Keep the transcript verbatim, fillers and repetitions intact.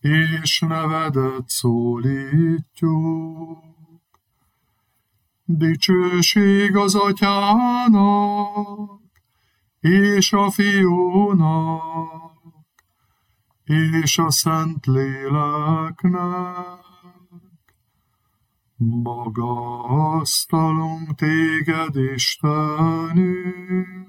és nevedet szólítjuk. Dicsőség az Atyának, és a Fiúnak, és a Szentléleknek. Magasztalunk téged, Istenünk,